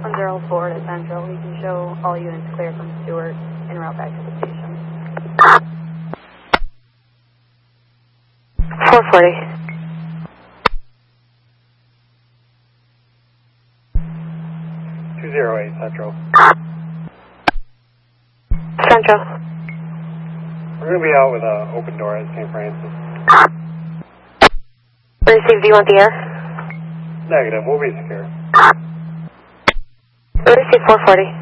104 to Central. We can show all units clear from Stewart en route back to the station. 440. Central. Central. We're going to be out with an open door at St. Francis. Receive, do you want the air? Negative, we'll be secure. Receive 440.